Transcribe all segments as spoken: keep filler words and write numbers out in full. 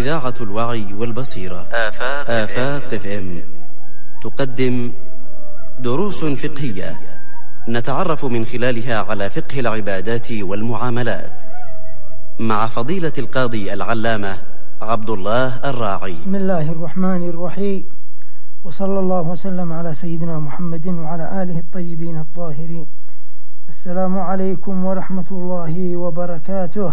إذاعة الوعي والبصيرة آفاق, آفاق اف ام تقدم دروس فقهية نتعرف من خلالها على فقه العبادات والمعاملات مع فضيلة القاضي العلامة عبد الله الراعي. بسم الله الرحمن الرحيم، وصلى الله وسلم على سيدنا محمد وعلى آله الطيبين الطاهرين. السلام عليكم ورحمة الله وبركاته.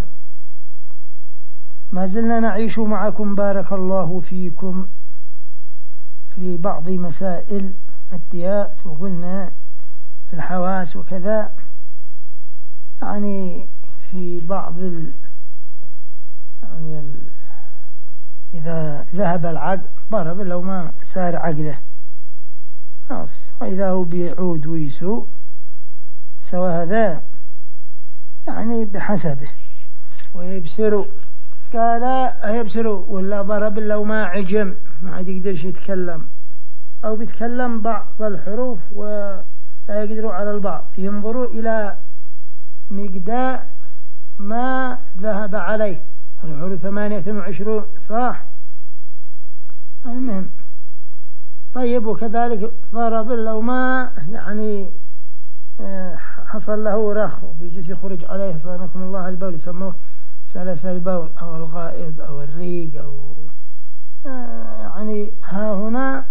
ما زلنا نعيش معكم بارك الله فيكم في بعض مسائل الديات، وقلنا في الحواس وكذا، يعني في بعض ال... يعني ال... إذا ذهب العقل ضرب لو ما سار عقله خلاص، وإذا هو بيعود ويسوء سوى هذا يعني بحسبه. ويبصروا قال يبصروا ولا ضرب لو ما عجم ما عاد يقدرش يتكلم، أو بيتكلم بعض الحروف ولا يقدروا على البعض، ينظروا إلى مقدار ما ذهب عليه. الحروف ثمانية وعشرون صح، المهم. طيب وكذلك ضرب لو ما يعني حصل له رخو بيجلس يخرج عليه صانكم الله البول، يسموه سلس البول أو الغائط أو الريق أو يعني ها هنا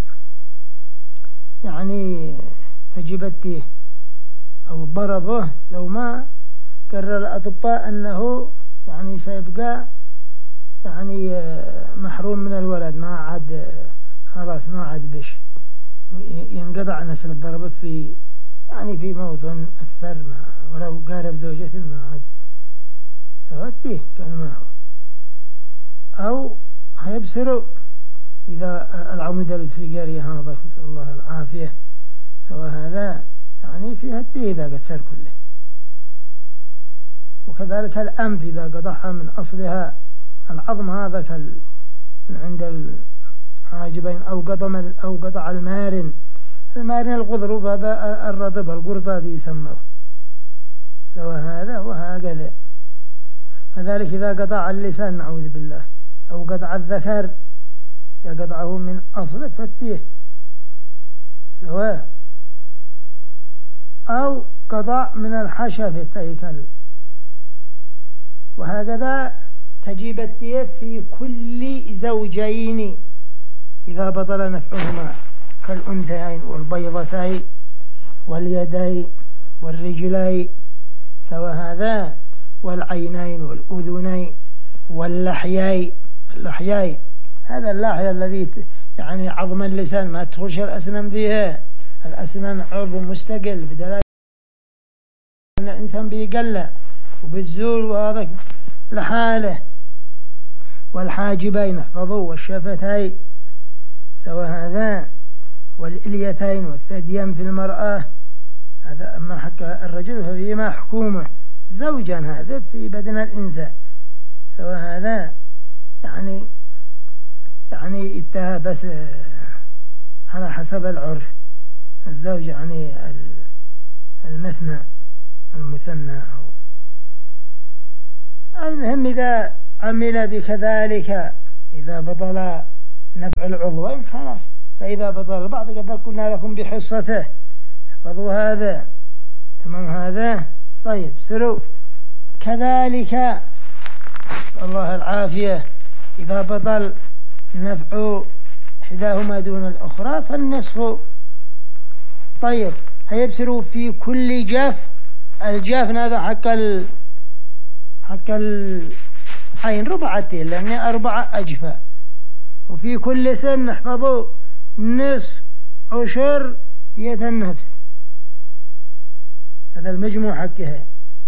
يعني تجب التيه أو ضربه لو ما قرر الأطباء أنه يعني سيبقى يعني محروم من الولد، ما عاد خلاص ما عاد بش ينقطع نسل الضرب في يعني في موطن الثر، ولو قارب زوجته ما عاد سوته كان ما هو. أو هيبصروا إذا العمود الفقري هذا نسأل الله العافية سوى هذا يعني فيها التيه إذا قد سر كله. وكذلك الأنف إذا قطعها من أصلها العظم هذا كال من عند الحاجبين، أو قطع أو قطع المارن المارن الغضروف هذا الرطب القرطة يسموه سوى هذا وهكذا. كذلك إذا قطع اللسان نعوذ بالله، أو قطع الذكر إذا قطعه من أصله فتيه سواء، أو قطع من الحشفة تيكل، وهكذا تجيب التيه في كل زوجين إذا بطل نفعهما كالأنثيين والبيضتين واليدين والرجلين سوى هذا، والعينين والأذنين واللحيين. اللحيين هذا اللحية الذي يعني عظم اللسان ما تخش الأسنان فيها، الأسنان عضو مستقل بدلالة أن الإنسان بيقلع وبالزول وهذا لحاله. والحاجبين احفظوا، والشفتين سوى هذا، والإليتين والثديين في المرأة هذا أما حق الرجل ففيما حكومه زوجا هذا في بدن الإنسان سوى هذا يعني يعني انتهى بس على حسب العرف. الزوج يعني المثنى المثنى أو المهم. إذا عمل بكذلك إذا بطل نفع العضوين خلاص، فإذا بطل البعض قد قلنا لكم بحصته احفظوا هذا تمام هذا. طيب سروا كذلك نسأل الله العافية إذا بطل نفع إحداهما دون الأخرى فالنصف. طيب هيبصروا في كل جاف، الجاف هذا حق ال حق العين ربعتين لأن أربعة أجفاء، وفي كل سن احفظوا نصف عشر دية النفس، هذا المجموع حقها.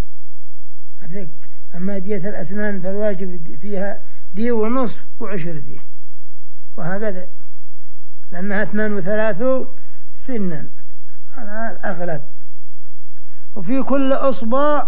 أما دية الأسنان فالواجب فيها دي ونصف وعشر دي، وهكذا لأنها اثنان وثلاثون سنا على الأغلب. وفي كل أصبع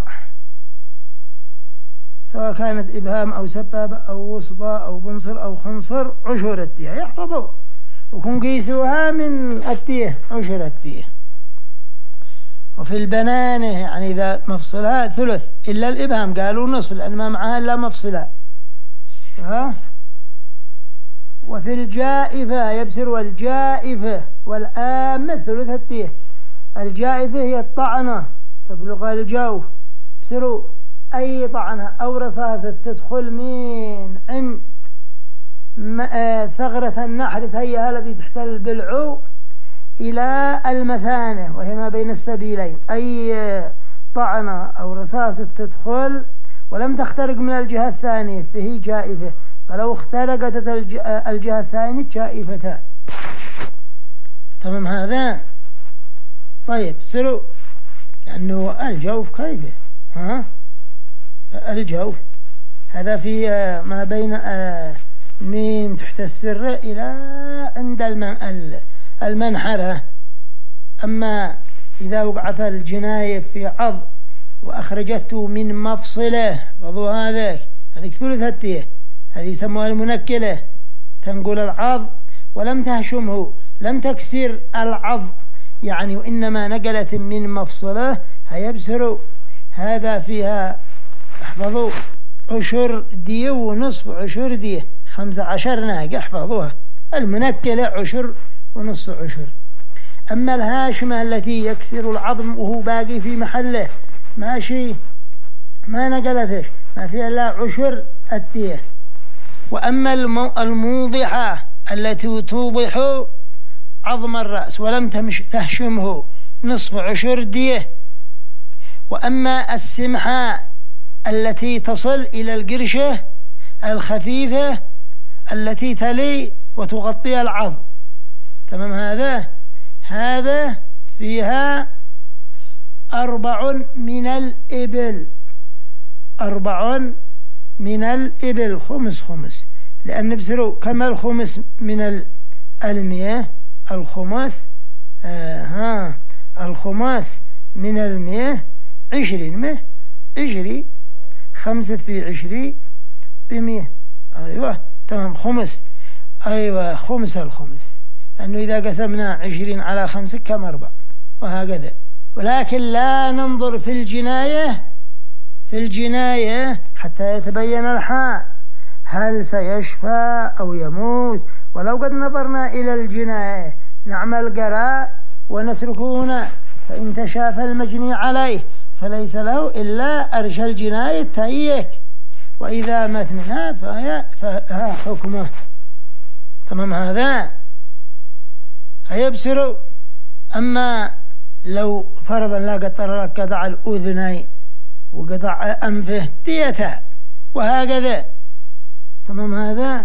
سواء كانت إبهام أو سبابة أو وسطى أو بنصر أو خنصر عشر التيه يحفظوا، وكن قيسوها من التيه عشر التيه. وفي البنانة يعني إذا مفصلها ثلث إلا الإبهام قالوا نصف لأن ما معها إلا مفصلها. ها وفي الجائفة يبسر والجائفة والآمة ثلث التيه. الجائفة هي الطعنة تبلغ الجوف، بسروا أي طعنة أو رصاصة تدخل من عند ثغرة النحر ثيها الذي تحت البلعو إلى المثانة وهي ما بين السبيلين. أي طعنة أو رصاصة تدخل ولم تخترق من الجهة الثانية فهي جائفة، فلو اخترقت الجهة الثانية جائفتان. تمام هذا؟ طيب سروا، لأنه الجوف كيفه ها الجوف هذا في ما بين من تحت السر إلى عند المنحرة. أما إذا وقعت الجناية في عض وأخرجته من مفصله فضو هذاك هذيك ثلث التيه، هذه يسموها المنكلة، تنقل العض ولم تهشمه، لم تكسر العض يعني، وإنما نقلت من مفصله. هيبسروا هذا فيها احفظوا عشر دية ونصف عشر دية، خمسة عشر ناقة احفظوها. المنكلة عشر ونصف عشر. أما الهاشمة التي يكسر العظم وهو باقي في محله ماشي ما نقلتش، ما فيها إلا عشر الدية. وأما الموضحة التي توضح عظم الرأس ولم تهشمه نصف عشر دية. وأما السمحاء التي تصل إلى القرشة الخفيفة التي تلي وتغطي العظم، تمام هذا؟ هذا فيها أربع من الإبل، أربع من الإبل، خمس خمس، لأن بسروا كما الخمس من المياه، الخمس آه ها الخماس من المياه عشرين مياه، عشرين خمسة في عشرين بمية. أيوة تمام خمس، أيوة خمس الخمس، لأنه إذا قسمنا عشرين على خمسة كم أربع، وهكذا. ولكن لا ننظر في الجناية في الجناية حتى يتبين الحال هل سيشفى أو يموت. ولو قد نظرنا إلى الجناية نعمل قراء ونتركه هنا، فإن تشافى المجني عليه فليس له إلا أرش الجناية تأييك، وإذا مات منها فها حكمه. تمام هذا؟ هيبسروا. أما لو فرضا لا قطر لك قطع الأذنين وقطع أنفه ديتا وهكذا، تمام هذا؟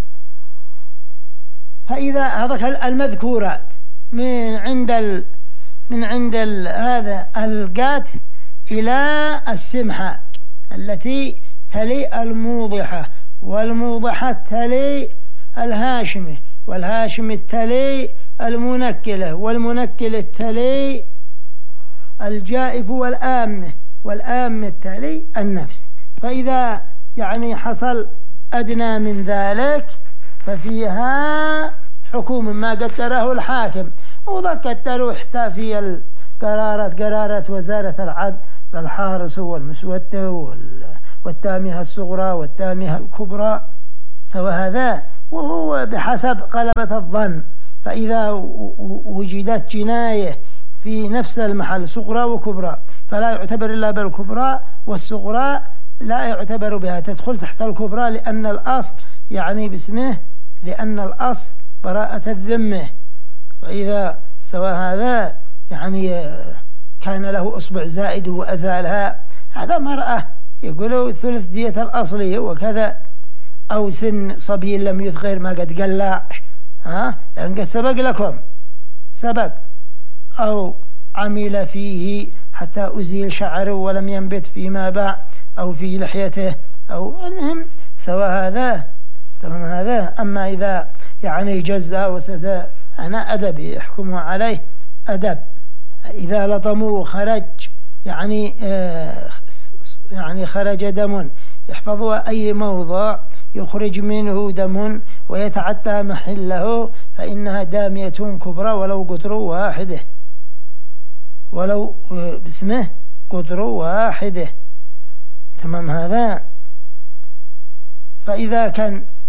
فإذا هذا المذكورات من عند ال من عند ال هذا القات إلى السمحة التي تلي الموضحة، والموضحة تلي الهاشمة، والهاشمة تلي المنكلة، والمنكلة تلي الجائف والآمة، والآمة تلي النفس. فإذا يعني حصل أدنى من ذلك ففيها حكم ما قدره الحاكم، وذكروا حتى في القرارات قرارة وزارة العدل للحارس والمسودة والتامهة الصغرى والتامهة الكبرى سوى هذا، وهو بحسب غلبة الظن. فإذا وجدت جناية في نفس المحل صغرى وكبرى فلا يعتبر إلا بالكبرى، والصغرى لا يعتبر بها، تدخل تحت الكبرى، لأن الأصل يعني باسمه، لأن الأصل براءة الذمة. فإذا سوى هذا يعني كان له أصبع زائد وأزالها، هذا مرأة يقولوا ثلث دية الأصلية وكذا، أو سن صبي لم يثغر ما قد قلعش، ها لأن قد سبق لكم سبق، أو عمل فيه حتى أزيل شعره ولم ينبت فيما باع، أو في لحيته، أو المهم سوى هذا. تمام هذا؟ أما إذا يعني جزأ وسدى أنا أدب يحكمه عليه أدب. إذا لطموا خرج يعني آه يعني خرج دم، يحفظوا أي موضع يخرج منه دم ويتعدى محله فإنها دامية كبرى ولو قطر واحدة، ولو باسمه قطر واحدة. تمام هذا؟ فإذا كان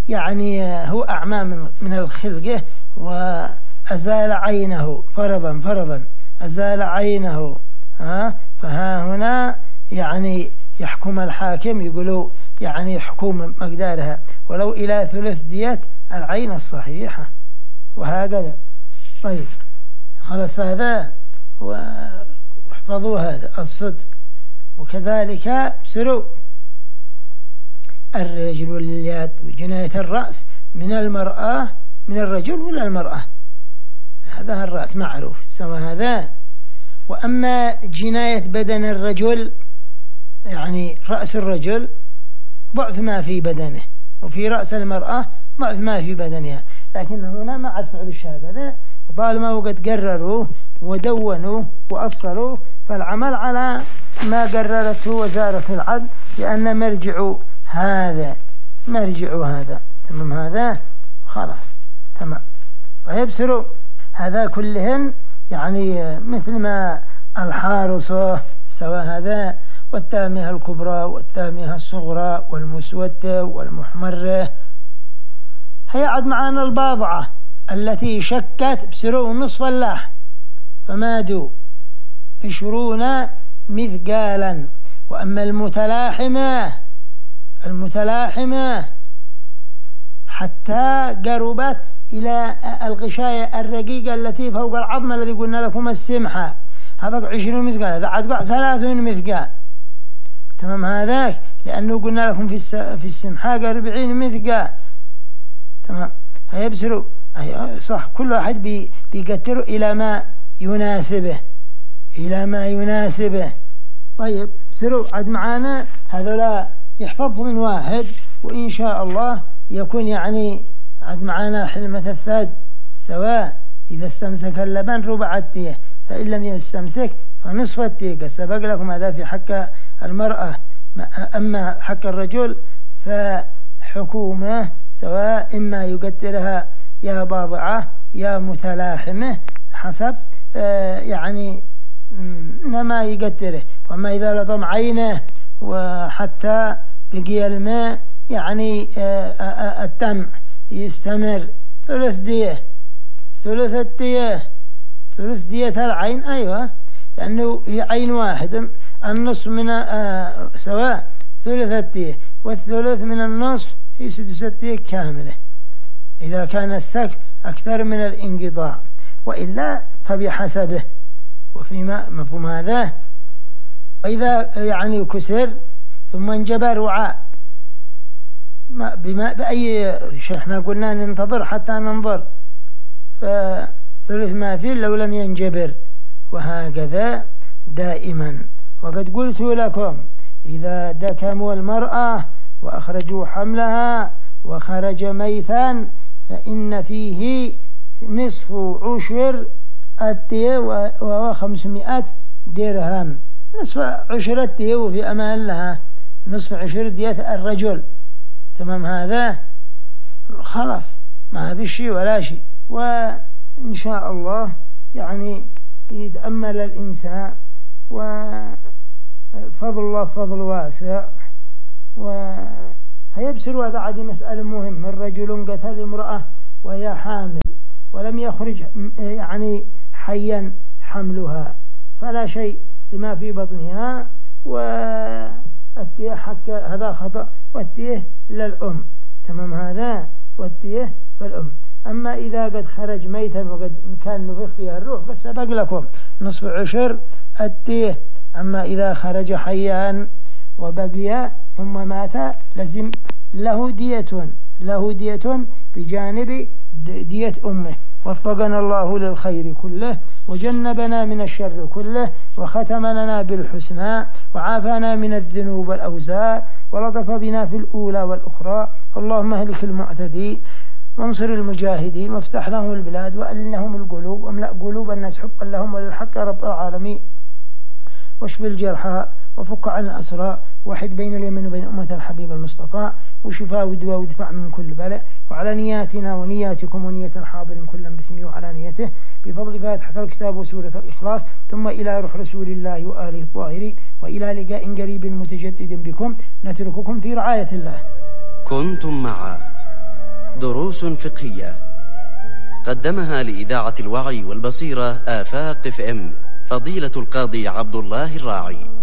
يعني هو أعمى من, من الخلقه وأزال عينه فرضا فرضا أزال عينه، ها فها هنا يعني يحكم الحاكم يقولوا يعني حكوم مقدارها ولو إلى ثلث دية العين الصحيحة وهكذا. طيب خلاص هذا واحفظوا هذا الصدق. وكذلك سروا الرجل واليد وجناية الرأس من المرأة من الرجل ولا المرأة، هذا الرأس معروف سواء هذا. وأما جناية بدن الرجل يعني رأس الرجل ضعف ما في بدنه، وفي رأس المرأة ضعف ما في بدنها، لكن هنا ما عاد فعل الشهادة، وطالما وقد قرروا ودونوا وأصلوا فالعمل على ما قررته وزارة العدل، لأن مرجع هذا مرجع هذا تمام هذا خلاص تمام. ويبصروا هذا كلهن يعني مثل ما الحارسة سواء هذا والتامية الكبرى والتامية الصغرى والمسودة والمحمرة. هيعد معنا الباضعة التي شكت بسروا نصف اللح فمادوا عشرون مثقالا. وأما المتلاحمة المتلاحمة حتى قربت إلى الغشاية الرقيقة التي فوق العظم الذي قلنا لكم السمحة، هذا عشرون مثقال، هذا عاد ثلاثون مثقال تمام هذاك، لأنه قلنا لكم في في السمحة أربعين مثقال تمام. هيبصروا صح كل واحد بي بيقتروا إلى ما يناسبه إلى ما يناسبه. طيب بصروا عاد معانا هذولا يحفظ من واحد، وإن شاء الله يكون يعني عاد معانا حلمة الثد سواء إذا استمسك اللبن ربع التيه، فإن لم يستمسك فنصف التيه. سبق لكم هذا في حق المرأة. أما حق الرجل فحكومة سواء إما يقدرها يا باضعة يا متلاحمة حسب آه يعني نما يقدره. وما إذا لطم عينه وحتى بقي الماء يعني آه آه الدمع يستمر ثلث ديه ثلث الديه ثلث دية العين أيوة، لأنه هي عين واحد النصف من آه سواء ثلث الديه والثلث من النصف هي سدس الديه كاملة إذا كان السك أكثر من الانقطاع، وإلا فبحسبه. وفيما مفهوم هذا وإذا يعني كسر ثم انجبر وعاد ما بما بأي شيء احنا قلنا ننتظر حتى ننظر، فثلث ما فيه لو لم ينجبر، وهكذا دائما. وقد قلت لكم إذا دكموا المرأة وأخرجوا حملها وخرج ميتا فإن فيه نصف عشر الدية وهو خمسمائة درهم، نصف عشر الدية وفي أمان لها نصف عشر دية الرجل تمام هذا خلاص ما بشي ولا شيء. وإن شاء الله يعني يتأمل الإنسان وفضل الله فضل واسع. وهيبصر هذا عادي مسألة مهم، الرجل قتل امرأة وهي حامل ولم يخرج يعني حيا حملها فلا شيء لما في بطنها، والدية حق هذا خطأ والدية للأم تمام هذا والدية فالأم. أما إذا قد خرج ميتا وقد كان نفخ فيها الروح فسبق لكم نصف عشر الدية. أما إذا خرج حيا وبقي ثم مات لازم له دية له دية بجانب دية أمه. وفقنا الله للخير كله وجنبنا من الشر كله وختم لنا بالحسنى وعافانا من الذنوب والأوزار ولطف بنا في الأولى والأخرى. اللهم اهلك المعتدين وانصر المجاهدين وافتح لهم البلاد وألن لهم القلوب واملأ قلوب الناس حبا لهم وللحق رب العالمين. واشف الجرحى وفك عن الأسرى وحد بين اليمن وبين أمة الحبيب المصطفى وشفاء ودواء ودفع من كل بلاء. وعلى نياتنا ونياتكم ونية حاضر كلا باسمه وعلى نيته بفضل فاتحة الكتاب وسورة الإخلاص ثم إلى روح رسول الله وآله الطاهرين وإلى لقاء قريب متجدد بكم نترككم في رعاية الله. كنتم مع دروس فقهية قدمها لإذاعة الوعي والبصيرة آفاق اف ام فضيلة القاضي عبد الله الراعي.